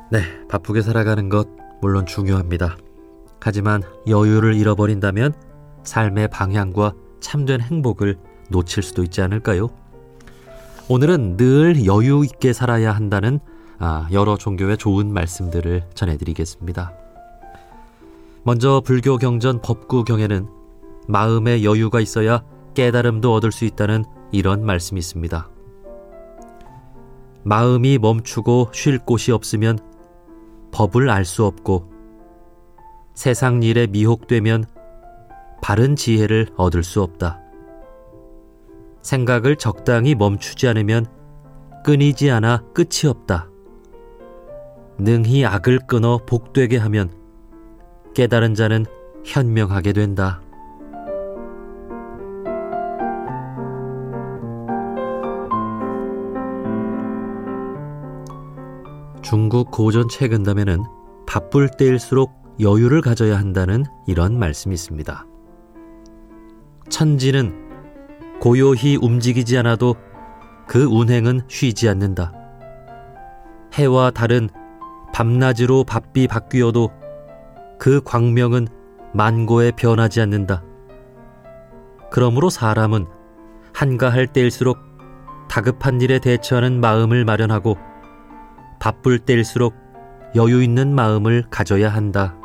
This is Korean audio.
네, 바쁘게 살아가는 것 물론 중요합니다. 하지만 여유를 잃어버린다면 삶의 방향과 참된 행복을 놓칠 수도 있지 않을까요? 오늘은 늘 여유 있게 살아야 한다는 여러 종교의 좋은 말씀들을 전해드리겠습니다. 먼저 불교 경전 법구경에는 마음의 여유가 있어야 깨달음도 얻을 수 있다는 이런 말씀이 있습니다. 마음이 멈추고 쉴 곳이 없으면 법을 알 수 없고 세상 일에 미혹되면 바른 지혜를 얻을 수 없다. 생각을 적당히 멈추지 않으면 끊이지 않아 끝이 없다. 능히 악을 끊어 복되게 하면 깨달은 자는 현명하게 된다. 중국 고전 최근담에는 바쁠 때일수록 여유를 가져야 한다는 이런 말씀이 있습니다. 천지는 고요히 움직이지 않아도 그 운행은 쉬지 않는다. 해와 달은 밤낮으로 바삐 바뀌어도 그 광명은 만고에 변하지 않는다. 그러므로 사람은 한가할 때일수록 다급한 일에 대처하는 마음을 마련하고 바쁠 때일수록 여유 있는 마음을 가져야 한다.